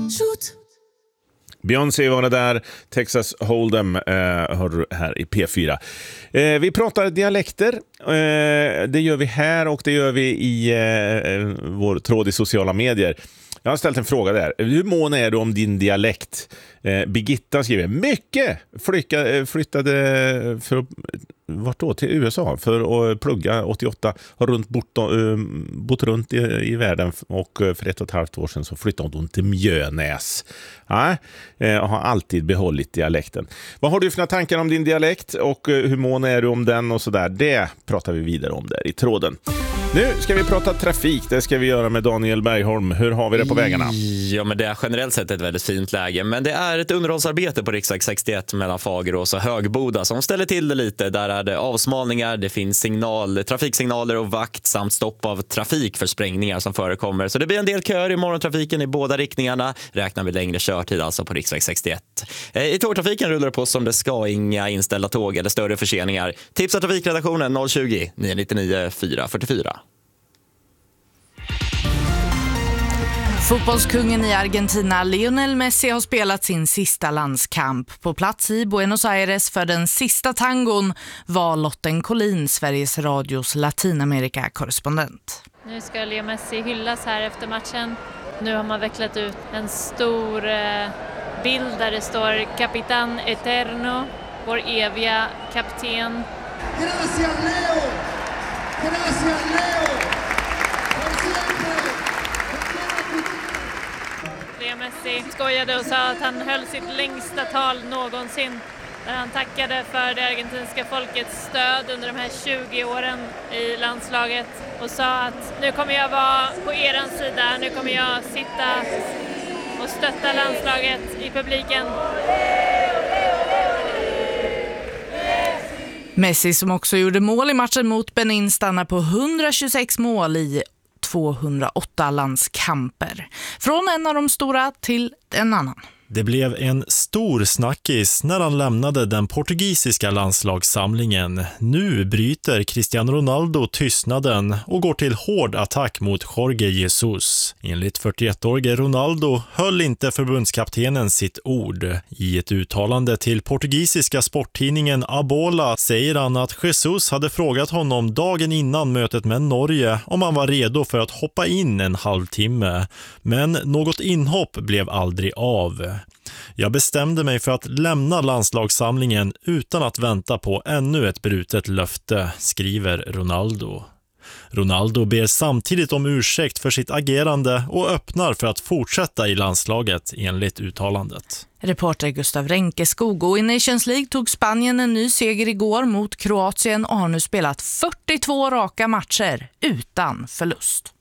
Beyoncé var det där, Texas Hold'em hör du här i P4. Vi pratar dialekter, det gör vi här och det gör vi i vår tråd i sociala medier. Jag har ställt en fråga där. Hur mån är du om din dialekt? Birgitta skriver, mycket flyttade för vart då? Till USA för att plugga 88. Har bott runt i världen och för 1,5 år sedan så flyttade hon till Mjönäs. Har alltid behållit dialekten. Vad har du för tankar om din dialekt och hur mån är du om den och sådär? Det pratar vi vidare om där i tråden. Nu ska vi prata trafik, det ska vi göra med Daniel Bergholm. Hur har vi det på vägarna? Ja, men det är generellt sett ett väldigt fint läge. Men det är ett underhållsarbete på riksväg 61 mellan Fagerås och Högboda som ställer till det lite. Där är det avsmalningar, det finns trafiksignaler och vakt samt stopp av trafik för sprängningar som förekommer. Så det blir en del köer i morgontrafiken i båda riktningarna. Räknar vi längre körtid alltså på riksväg 61. I tågtrafiken rullar det på som det ska, inga inställda tåg eller större förseningar. Tipsa trafikredaktionen 020-999 444. Fotbollskungen i Argentina Lionel Messi har spelat sin sista landskamp. På plats i Buenos Aires för den sista tangon var Lotten Collin, Sveriges Radios Latinamerika-korrespondent. Nu ska Leo Messi hyllas här efter matchen. Nu har man vecklat ut en stor bild där det står Capitán Eterno, vår eviga kapten. Gracias Leo! Gracias Leo! Leo Messi skojade och sa att han höll sitt längsta tal någonsin där han tackade för det argentinska folkets stöd under de här 20 åren i landslaget och sa att nu kommer jag vara på eran sida, nu kommer jag sitta och stötta landslaget i publiken. Messi, som också gjorde mål i matchen mot Benin, stannar på 126 mål i 208 landskamper. Från en av de stora till en annan. Det blev en stor snackis när han lämnade den portugisiska landslagssamlingen. Nu bryter Cristiano Ronaldo tystnaden och går till hård attack mot Jorge Jesus. Enligt 41-årige Ronaldo höll inte förbundskaptenen sitt ord. I ett uttalande till portugisiska sporttidningen Abola säger han att Jesus hade frågat honom dagen innan mötet med Norge om han var redo för att hoppa in en halvtimme. Men något inhopp blev aldrig av. Jag bestämde mig för att lämna landslagssamlingen utan att vänta på ännu ett brutet löfte, skriver Ronaldo. Ronaldo ber samtidigt om ursäkt för sitt agerande och öppnar för att fortsätta i landslaget enligt uttalandet. Reporter Gustav Renkeskog, och i Nations League tog Spanien en ny seger igår mot Kroatien och har nu spelat 42 raka matcher utan förlust.